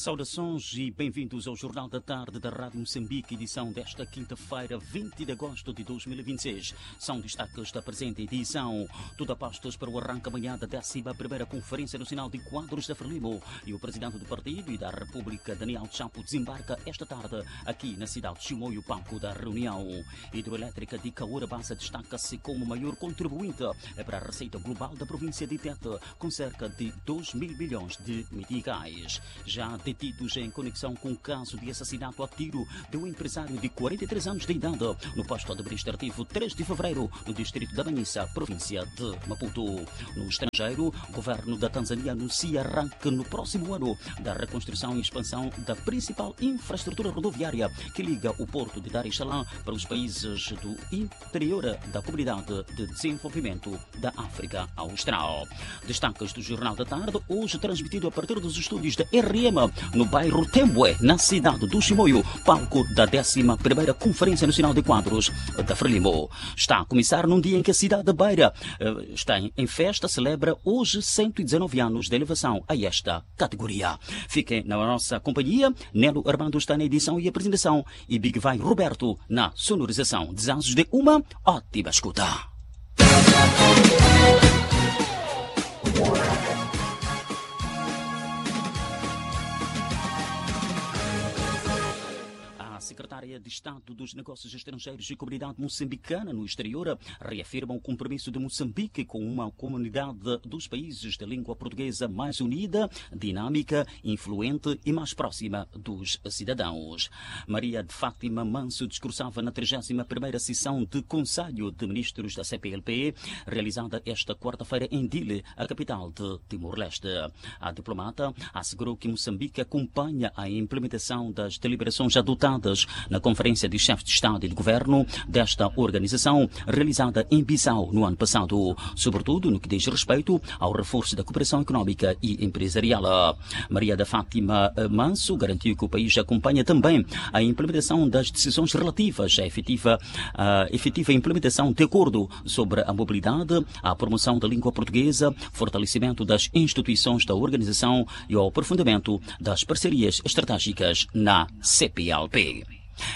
Saudações e bem-vindos ao Jornal da Tarde da Rádio Moçambique, edição desta quinta-feira, 20 de agosto de 2026. São destaques da presente edição. Tudo a postos para o arranque amanhã da 11ª Conferência Nacional de Quadros da Frelimo. E o presidente do partido e da República, Daniel Chapo, desembarca esta tarde aqui na cidade de Chimoio, palco da reunião. Hidroelétrica de Caúra Bassa destaca-se como maior contribuinte para a receita global da província de Tete, com cerca de 2 mil milhões de meticais. Já detidos em conexão com o caso de assassinato a tiro de um empresário de 43 anos de idade no posto administrativo 3 de fevereiro, no distrito da Manhissa, província de Maputo. No estrangeiro, o governo da Tanzânia anuncia arranque no próximo ano da reconstrução e expansão da principal infraestrutura rodoviária que liga o porto de Dar es Salaam para os países do interior da Comunidade de Desenvolvimento da África Austral. Destaques do Jornal da Tarde, hoje transmitido a partir dos estúdios da RM, no bairro Tembue, na cidade do Chimoio, palco da 11ª Conferência Nacional de Quadros da Frelimo. Está a começar num dia em que a cidade da Beira está em festa, celebra hoje 119 anos de elevação a esta categoria. Fiquem na nossa companhia, Nelo Armando está na edição e apresentação e Big Vai Roberto na sonorização. Desejos de uma ótima escuta. A secretária de Estado dos Negócios Estrangeiros e Comunidade Moçambicana no exterior reafirma o compromisso de Moçambique com uma comunidade dos países de língua portuguesa mais unida, dinâmica, influente e mais próxima dos cidadãos. Maria de Fátima Manso discursava na 31ª sessão de Conselho de Ministros da CPLP, realizada esta quarta-feira em Dili, a capital de Timor-Leste. A diplomata assegurou que Moçambique acompanha a implementação das deliberações adotadas na Conferência de Chefes de Estado e de Governo desta organização, realizada em Bissau no ano passado, sobretudo no que diz respeito ao reforço da cooperação económica e empresarial. Maria da Fátima Manso garantiu que o país acompanha também a implementação das decisões relativas à efetiva implementação de acordo sobre a mobilidade, a promoção da língua portuguesa, fortalecimento das instituições da organização e o aprofundamento das parcerias estratégicas na CPLP.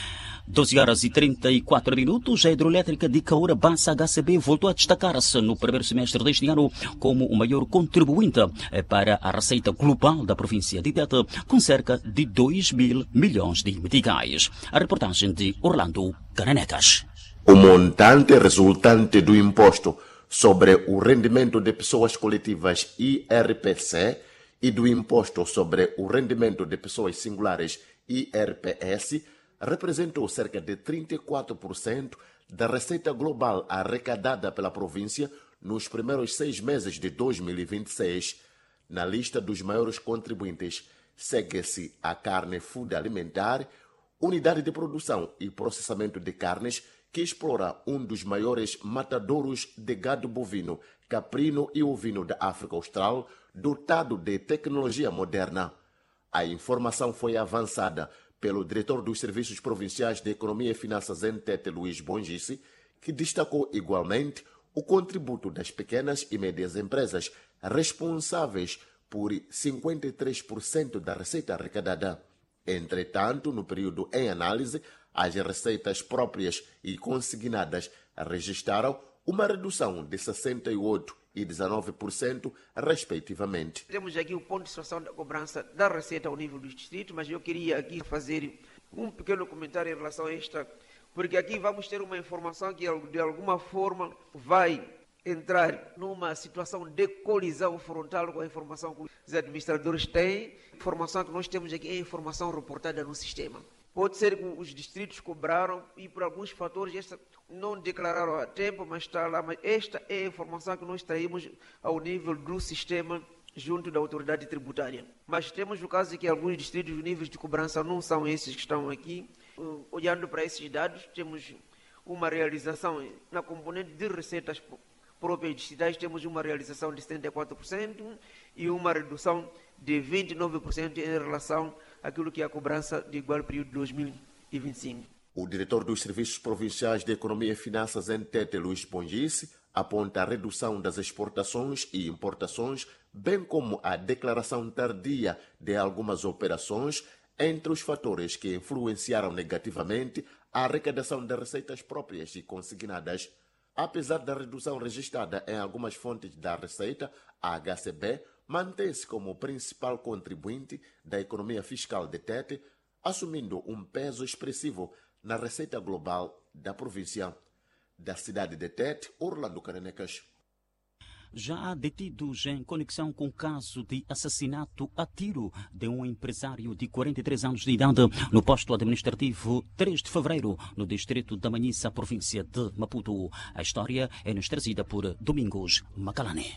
12h34, a hidroelétrica de Caúra Bassa HCB voltou a destacar-se no primeiro semestre deste ano como o maior contribuinte para a receita global da província de Tete, com cerca de 2 mil milhões de meticais. A reportagem de Orlando Cananecas. O montante resultante do imposto sobre o rendimento de pessoas coletivas IRPC e do imposto sobre o rendimento de pessoas singulares IRPS representou cerca de 34% da receita global arrecadada pela província nos primeiros 6 meses de 2026. Na lista dos maiores contribuintes segue-se a Carne Food Alimentar, unidade de produção e processamento de carnes, que explora um dos maiores matadouros de gado bovino, caprino e ovino da África Austral, dotado de tecnologia moderna. A informação foi avançada pelo diretor dos Serviços Provinciais de Economia e Finanças em Tete, Luís Bongice, que destacou igualmente o contributo das pequenas e médias empresas, responsáveis por 53% da receita arrecadada. Entretanto, no período em análise, as receitas próprias e consignadas registraram uma redução de 68% e 19%, respectivamente. Temos aqui o ponto de situação da cobrança da receita ao nível dos distritos, mas eu queria aqui fazer um pequeno comentário em relação a esta, porque aqui vamos ter uma informação que de alguma forma vai entrar numa situação de colisão frontal com a informação que os administradores têm. A informação que nós temos aqui é a informação reportada no sistema. Pode ser que os distritos cobraram e por alguns fatores esta não declararam a tempo, mas está lá. Mas esta é a informação que nós traímos ao nível do sistema junto da autoridade tributária. Mas temos o caso de que alguns distritos, os níveis de cobrança não são esses que estão aqui. Olhando para esses dados, temos uma realização na componente de receitas próprias distritais, temos uma realização de 74% e uma redução de 29% em relação àquilo que é a cobrança de igual período de 2025. O diretor dos Serviços Provinciais de Economia e Finanças em Tete, Luís Bongice, aponta a redução das exportações e importações bem como a declaração tardia de algumas operações, entre os fatores que influenciaram negativamente a arrecadação de receitas próprias e consignadas. Apesar da redução registrada em algumas fontes da receita, a HCB mantém-se como principal contribuinte da economia fiscal de Tete, assumindo um peso expressivo na receita global da província. Da cidade de Tete, Orlando Carenecas. Já há detidos em conexão com o caso de assassinato a tiro de um empresário de 43 anos de idade no posto administrativo 3 de fevereiro, no distrito da Manhissa, província de Maputo. A história é nos trazida por Domingos Macalane.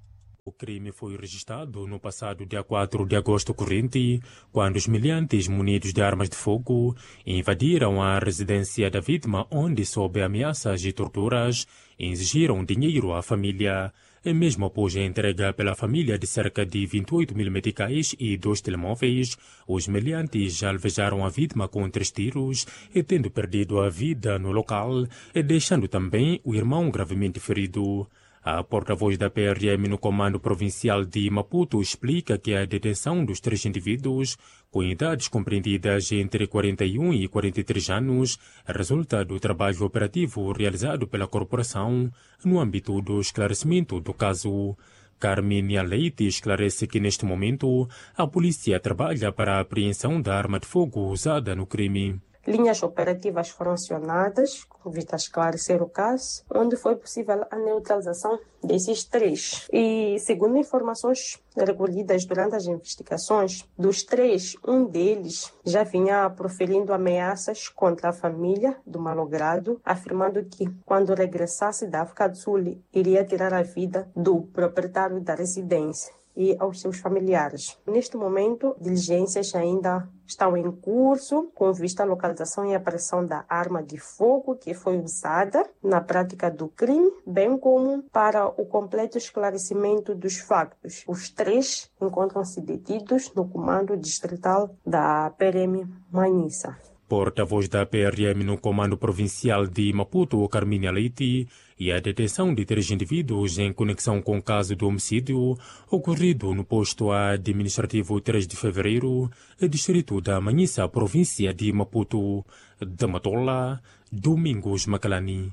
O crime foi registrado no passado dia 4 de agosto corrente, quando os miliantes munidos de armas de fogo invadiram a residência da vítima, onde, sob ameaças e torturas, exigiram dinheiro à família. E mesmo após a entrega pela família de cerca de 28 mil meticais e 2 telemóveis, os miliantes alvejaram a vítima com 3 tiros, e tendo perdido a vida no local, e deixando também o irmão gravemente ferido. A porta-voz da PRM no Comando Provincial de Maputo explica que a detenção dos 3 indivíduos, com idades compreendidas entre 41 e 43 anos, resulta do trabalho operativo realizado pela corporação no âmbito do esclarecimento do caso. Carmínia Leite esclarece que, neste momento, a polícia trabalha para a apreensão da arma de fogo usada no crime. Linhas operativas foram acionadas, com vista a esclarecer o caso, onde foi possível a neutralização desses 3. E, segundo informações recolhidas durante as investigações, dos 3, um deles já vinha proferindo ameaças contra a família do malogrado, afirmando que, quando regressasse da África do Sul, iria tirar a vida do proprietário da residência e aos seus familiares. Neste momento, diligências ainda estão em curso, com vista à localização e apreensão da arma de fogo que foi usada na prática do crime, bem como para o completo esclarecimento dos factos. Os 3 encontram-se detidos no comando distrital da PRM Manhissa. Porta-voz da PRM no Comando Provincial de Maputo, Carmínia Leite, e a detenção de 3 indivíduos em conexão com o caso do homicídio ocorrido no posto administrativo 3 de fevereiro, distrito da Manhissa, província de Maputo. De Matola, Domingos Macalani.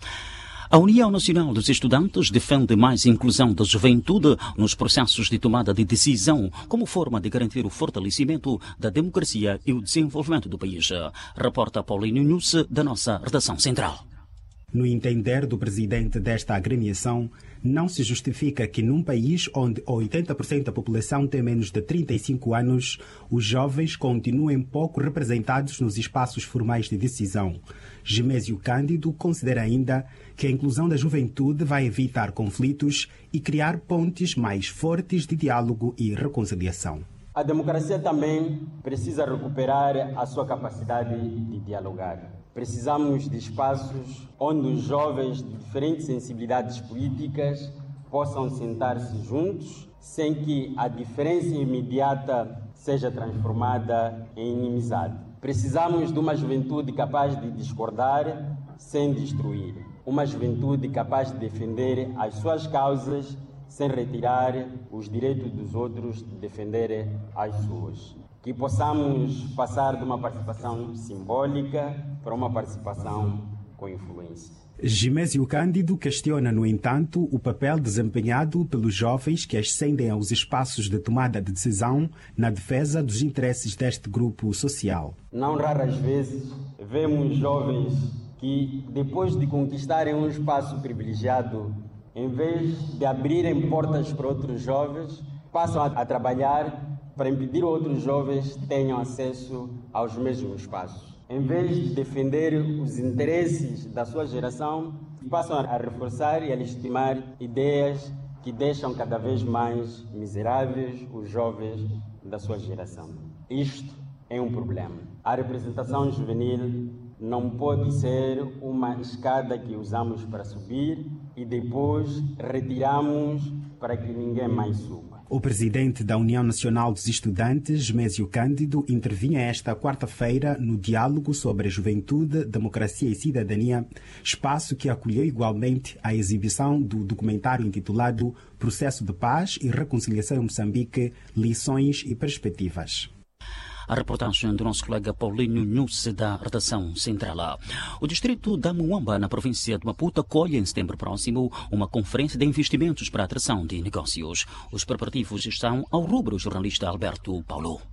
A União Nacional dos Estudantes defende mais inclusão da juventude nos processos de tomada de decisão como forma de garantir o fortalecimento da democracia e o desenvolvimento do país. Reporta Paulinho Nunes, da nossa redação central. No entender do presidente desta agremiação, não se justifica que num país onde 80% da população tem menos de 35 anos, os jovens continuem pouco representados nos espaços formais de decisão. Gemésio Cândido considera ainda que a inclusão da juventude vai evitar conflitos e criar pontes mais fortes de diálogo e reconciliação. A democracia também precisa recuperar a sua capacidade de dialogar. Precisamos de espaços onde os jovens de diferentes sensibilidades políticas possam sentar-se juntos, sem que a diferença imediata seja transformada em inimizade. Precisamos de uma juventude capaz de discordar sem destruir. Uma juventude capaz de defender as suas causas sem retirar os direitos dos outros de defender as suas. Que possamos passar de uma participação simbólica para uma participação com influência. Gemésio Cândido questiona, no entanto, o papel desempenhado pelos jovens que ascendem aos espaços de tomada de decisão na defesa dos interesses deste grupo social. Não raras vezes vemos jovens que, depois de conquistarem um espaço privilegiado, em vez de abrirem portas para outros jovens, passam a trabalhar para impedir outros jovens tenham acesso aos mesmos espaços. Em vez de defender os interesses da sua geração, passam a reforçar e a legitimar ideias que deixam cada vez mais miseráveis os jovens da sua geração. Isto é um problema. A representação juvenil não pode ser uma escada que usamos para subir e depois retiramos para que ninguém mais suba. O presidente da União Nacional dos Estudantes, Mésio Cândido, intervinha esta quarta-feira no diálogo sobre a juventude, democracia e cidadania, espaço que acolheu igualmente a exibição do documentário intitulado Processo de Paz e Reconciliação em Moçambique, Lições e Perspectivas. A reportagem do nosso colega Paulinho Nunes, da redação central. O distrito da Muamba, na província de Maputo, acolhe em setembro próximo uma conferência de investimentos para a atração de negócios. Os preparativos estão ao rubro, o jornalista Alberto Paulo.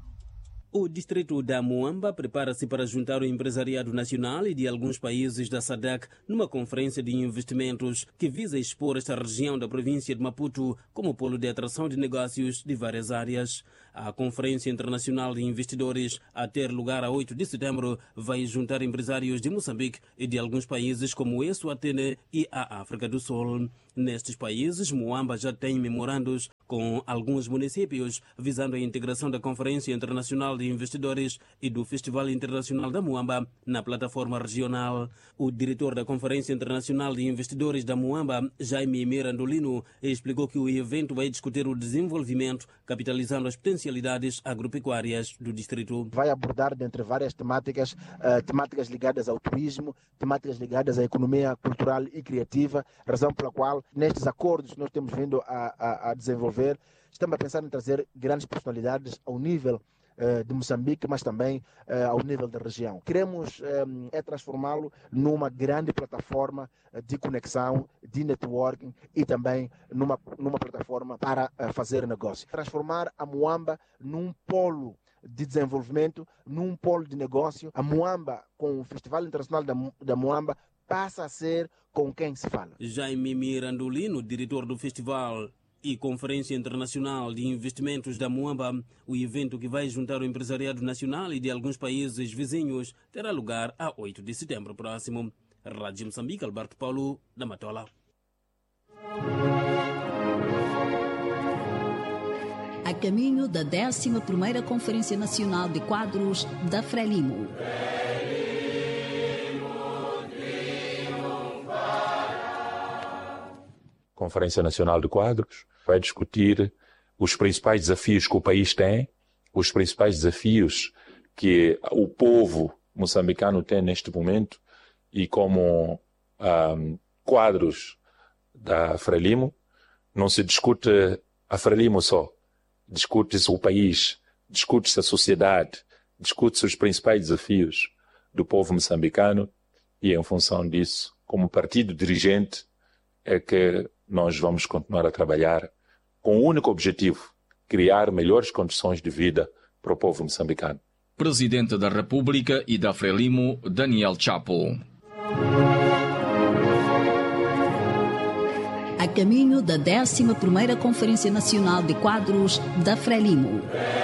O distrito da Muamba prepara-se para juntar o empresariado nacional e de alguns países da SADC numa conferência de investimentos que visa expor esta região da província de Maputo como polo de atração de negócios de várias áreas. A Conferência Internacional de Investidores, a ter lugar a 8 de setembro, vai juntar empresários de Moçambique e de alguns países como Eswatini e a África do Sul. Nestes países, Muamba já tem memorandos com alguns municípios visando a integração da Conferência Internacional de Investidores e do Festival Internacional da Muamba na plataforma regional. O diretor da Conferência Internacional de Investidores da Muamba, Jaime Mirandolino, explicou que o evento vai discutir o desenvolvimento, capitalizando as potencialidades agropecuárias do distrito. Vai abordar, dentre várias temáticas, temáticas ligadas ao turismo, temáticas ligadas à economia cultural e criativa, razão pela qual nestes acordos que nós temos vindo a desenvolver, estamos a pensar em trazer grandes personalidades ao nível de Moçambique, mas também ao nível da região. Queremos transformá-lo numa grande plataforma de conexão, de networking e também numa plataforma para fazer negócio. Transformar a Muamba num polo de desenvolvimento, num polo de negócio. A Muamba, com o Festival Internacional da Muamba, passa a ser com quem se fala. Jaime Mirandolino, diretor do Festival e Conferência Internacional de Investimentos da Muamba, o evento que vai juntar o empresariado nacional e de alguns países vizinhos, terá lugar a 8 de setembro próximo. Rádio Moçambique, Alberto Paulo, da Matola. A caminho da 11ª Conferência Nacional de Quadros da Frelimo. Conferência Nacional de Quadros vai discutir os principais desafios que o país tem, os principais desafios que o povo moçambicano tem neste momento e como quadros da Frelimo, não se discute a Frelimo só, discute-se o país, discute-se a sociedade, discute-se os principais desafios do povo moçambicano e em função disso, como partido dirigente, é que nós vamos continuar a trabalhar com o único objetivo, criar melhores condições de vida para o povo moçambicano. Presidente da República e da Frelimo, Daniel Chapo. A caminho da 11ª Conferência Nacional de Quadros da Frelimo.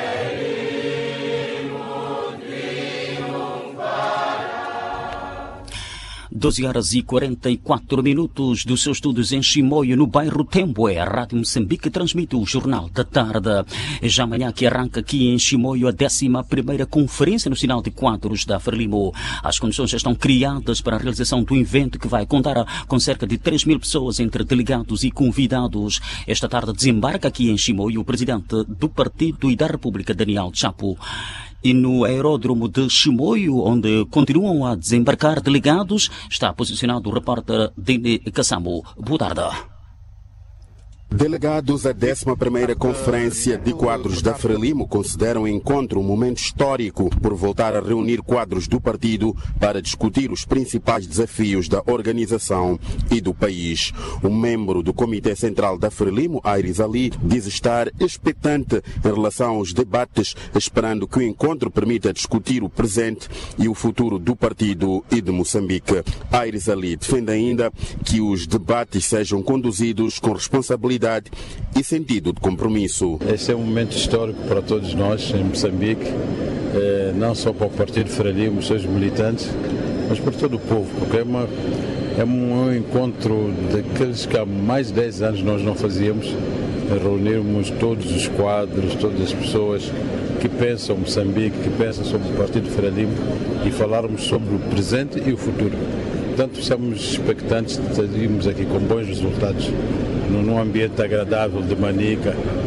12h44 dos seus estudos em Chimoio, no bairro Temboé. A Rádio Moçambique transmite o Jornal da Tarde. Já amanhã que arranca aqui em Chimoio a 11ª Conferência Nacional de Quadros da Frelimo. As condições já estão criadas para a realização do evento que vai contar com cerca de 3.000 pessoas entre delegados e convidados. Esta tarde desembarca aqui em Chimoio o presidente do Partido e da República, Daniel Chapo. E no aeródromo de Chimoio, onde continuam a desembarcar delegados, está posicionado o repórter Dini Kassamo. Boa tarde. Delegados à 11ª Conferência de Quadros da Frelimo consideram o encontro um momento histórico por voltar a reunir quadros do partido para discutir os principais desafios da organização e do país. Um membro do Comitê Central da Frelimo, Aires Ali, diz estar expectante em relação aos debates, esperando que o encontro permita discutir o presente e o futuro do partido e de Moçambique. Aires Ali defende ainda que os debates sejam conduzidos com responsabilidade e sentido de compromisso. Este é um momento histórico para todos nós em Moçambique, não só para o Partido Frelimo, os seus militantes, mas para todo o povo, porque é um encontro daqueles que há mais de 10 anos nós não fazíamos, reunirmos todos os quadros, todas as pessoas que pensam Moçambique, que pensam sobre o Partido Frelimo e falarmos sobre o presente e o futuro. Portanto, estamos expectantes de irmos aqui com bons resultados, num ambiente agradável de Manica,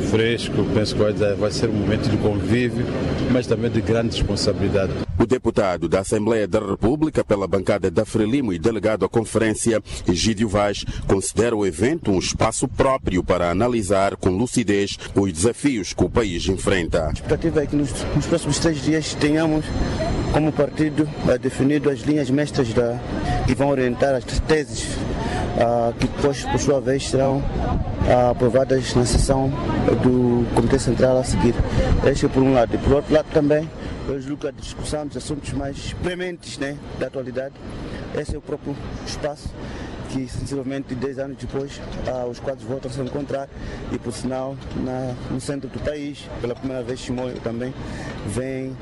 fresco, penso que vai ser um momento de convívio, mas também de grande responsabilidade. O deputado da Assembleia da República pela bancada da Frelimo e delegado à conferência, Egídio Vaz, considera o evento um espaço próprio para analisar com lucidez os desafios que o país enfrenta. A expectativa é que nos próximos 3 dias tenhamos, como partido, definido as linhas mestras que vão orientar as teses que depois, por sua vez, serão aprovadas na sessão do Comitê Central a seguir. Este é por um lado. E por outro lado também, eu julgo que a discussão dos assuntos mais prementes, né, da atualidade, esse é o próprio espaço que, sensivelmente, 10 anos depois, os quadros voltam a se encontrar e, por sinal, no centro do país, pela primeira vez, Chimoio também vem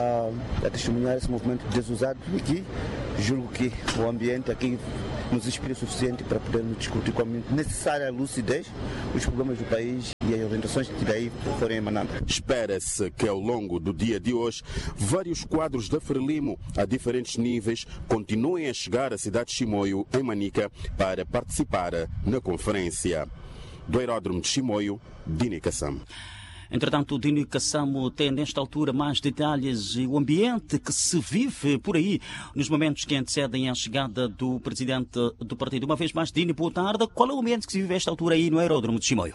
a testemunhar esse movimento desusado e que julgo que o ambiente aqui nos inspira o suficiente para podermos discutir com a necessária lucidez os problemas do país e as orientações que daí forem emanando. Espera-se que ao longo do dia de hoje, vários quadros da Frelimo a diferentes níveis continuem a chegar à cidade de Chimoio, em Manica, para participar na conferência. Do aeródromo de Chimoio, Dini Kassam. Entretanto, o Dini Kassamo tem nesta altura mais detalhes e o ambiente que se vive por aí nos momentos que antecedem a chegada do presidente do partido. Uma vez mais, Dini, boa tarde. Qual é o ambiente que se vive esta altura aí no aeródromo de Chimoio?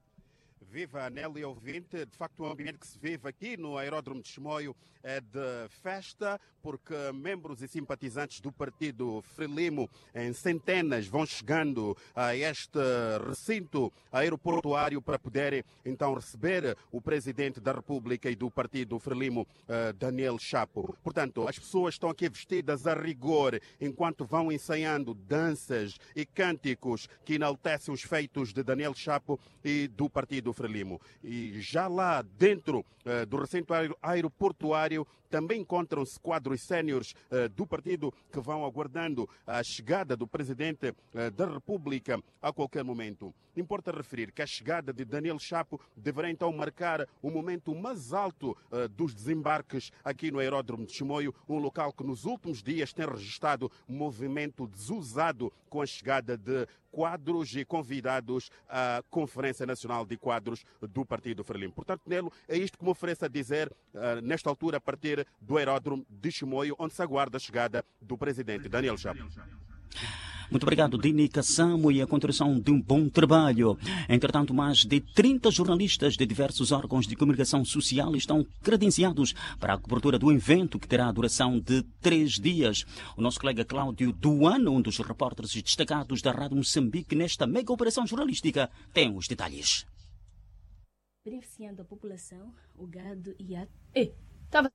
Viva, Nelly ouvinte. De facto, o ambiente que se vive aqui no aeródromo de Chimoio é de festa, porque membros e simpatizantes do partido Frelimo em centenas vão chegando a este recinto aeroportuário para poderem então receber o presidente da República e do partido Frelimo, Daniel Chapo. Portanto, as pessoas estão aqui vestidas a rigor enquanto vão ensaiando danças e cânticos que enaltecem os feitos de Daniel Chapo e do partido Frelimo. E já lá dentro do recinto aeroportuário também encontram-se quadros séniores do partido que vão aguardando a chegada do presidente da República a qualquer momento. Importa referir que a chegada de Daniel Chapo deverá então marcar o momento mais alto dos desembarques aqui no aeródromo de Chimoio, um local que nos últimos dias tem registrado um movimento desusado com a chegada de quadros e convidados à Conferência Nacional de Quadros do Partido Frelimo. Portanto, Nelo, é isto que me oferece a dizer nesta altura, a partir do aeródromo de Chimoio, onde se aguarda a chegada do presidente Daniel Chapo. Muito obrigado, Dini Kassamo, e a continuação de um bom trabalho. Entretanto, mais de 30 jornalistas de diversos órgãos de comunicação social estão credenciados para a cobertura do evento, que terá a duração de 3 dias. O nosso colega Cláudio Duano, um dos repórteres destacados da Rádio Moçambique nesta mega operação jornalística, tem os detalhes. Beneficiando a população, o gado e a... Estava...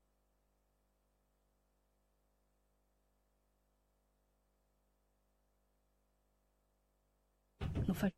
Não faz.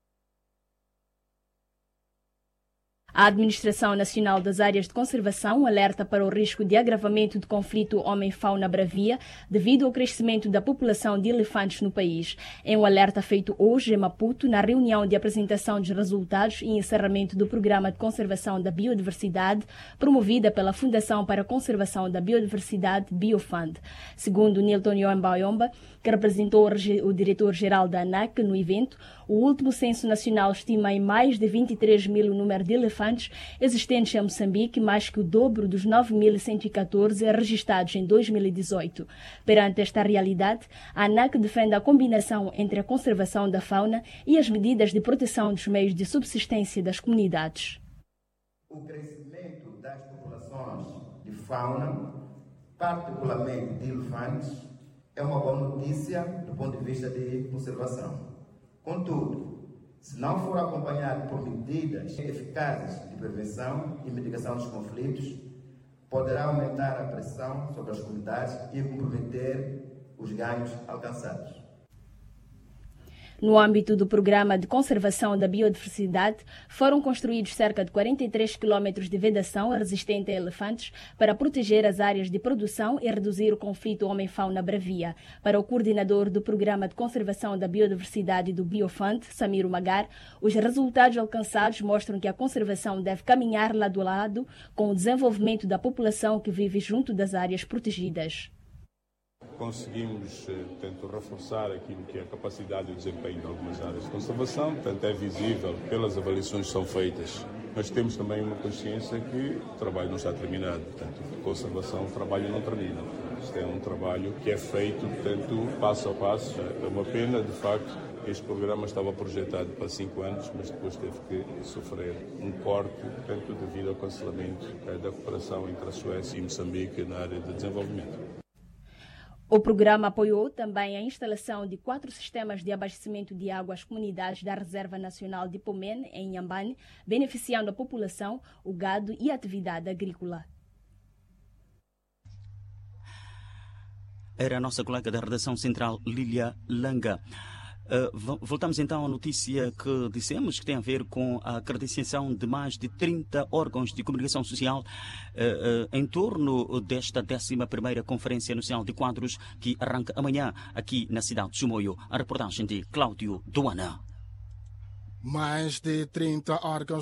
A Administração Nacional das Áreas de Conservação alerta para o risco de agravamento do conflito homem-fauna-bravia devido ao crescimento da população de elefantes no país. É um alerta feito hoje em Maputo, na reunião de apresentação dos resultados e encerramento do Programa de Conservação da Biodiversidade, promovida pela Fundação para a Conservação da Biodiversidade, Biofund. Segundo Nilton Yomba, que representou o diretor-geral da ANAC no evento, o último censo nacional estima em mais de 23 mil o número de elefantes existentes em Moçambique, mais que o dobro dos 9.114 registrados em 2018. Perante esta realidade, a ANAC defende a combinação entre a conservação da fauna e as medidas de proteção dos meios de subsistência das comunidades. O crescimento das populações de fauna, particularmente de elefantes, é uma boa notícia do ponto de vista de conservação. Contudo, se não for acompanhado por medidas eficazes de prevenção e mitigação dos conflitos, poderá aumentar a pressão sobre as comunidades e comprometer os ganhos alcançados. No âmbito do Programa de Conservação da Biodiversidade, foram construídos cerca de 43 quilômetros de vedação resistente a elefantes para proteger as áreas de produção e reduzir o conflito homem-fauna-bravia. Para o coordenador do Programa de Conservação da Biodiversidade do Biofund, Samiro Magar, os resultados alcançados mostram que a conservação deve caminhar lado a lado com o desenvolvimento da população que vive junto das áreas protegidas. Conseguimos, reforçar aquilo que é a capacidade e o desempenho de algumas áreas de conservação, portanto é visível pelas avaliações que são feitas, mas temos também uma consciência que o trabalho não está terminado, portanto, conservação, o trabalho não termina. Isto é um trabalho que é feito, portanto, passo a passo. É uma pena, de facto, que este programa estava projetado para 5 anos, mas depois teve que sofrer um corte, portanto, devido ao cancelamento da cooperação entre a Suécia e Moçambique na área de desenvolvimento. O programa apoiou também a instalação de 4 sistemas de abastecimento de água às comunidades da Reserva Nacional de Pomene, em Inhambane, beneficiando a população, o gado e a atividade agrícola. Era a nossa colega da redação central, Lília Langa. Voltamos então à notícia que dissemos, que tem a ver com a credenciação de mais de 30 órgãos de comunicação social em torno desta 11ª Conferência Nacional de Quadros, que arranca amanhã aqui na cidade de Chimoio. A reportagem de Cláudio Duana. Mais de 30 órgãos